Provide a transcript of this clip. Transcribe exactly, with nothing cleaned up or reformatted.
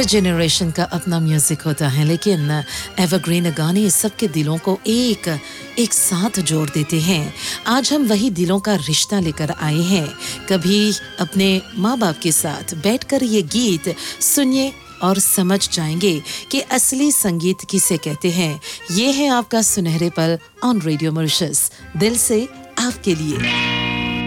Generation का अपना music होता है, लेकिन एवरग्रीन गाने सबके दिलों को एक एक साथ जोड़ देते हैं। आज हम वही दिलों का रिश्ता लेकर आए हैं। कभी अपने माँ बाप के साथ बैठकर ये गीत सुनिए और समझ जाएंगे कि असली संगीत किसे कहते हैं। ये है आपका सुनहरे पल ऑन रेडियो मॉरिशस, दिल से आपके लिए।